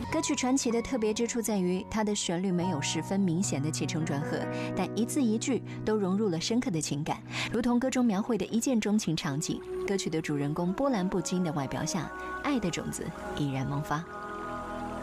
歌曲传奇的特别之处在于，它的旋律没有十分明显的起承转合，但一字一句都融入了深刻的情感，如同歌中描绘的一见钟情场景。歌曲的主人公波澜不惊的外表下，爱的种子依然萌发。